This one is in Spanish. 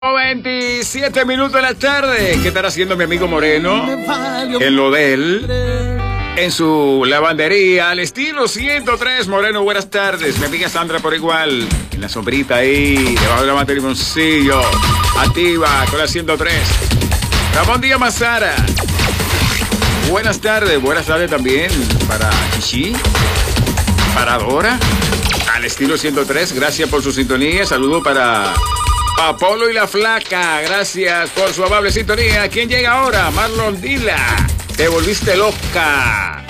27 minutos de la tarde. ¿Qué estará haciendo mi amigo Moreno? En lo de él, en su lavandería, al estilo 103. Moreno, buenas tardes. Mi amiga Sandra por igual. En la sombrita ahí, debajo de la mantelimoncillo. Activa con la 103. Ramón Díaz Mazara. Buenas tardes también para Chichi, para Dora, al estilo 103. Gracias por su sintonía. Saludo para Apolo y la Flaca, gracias por su amable sintonía. ¿Quién llega ahora? Marlon Dila, te volviste loca.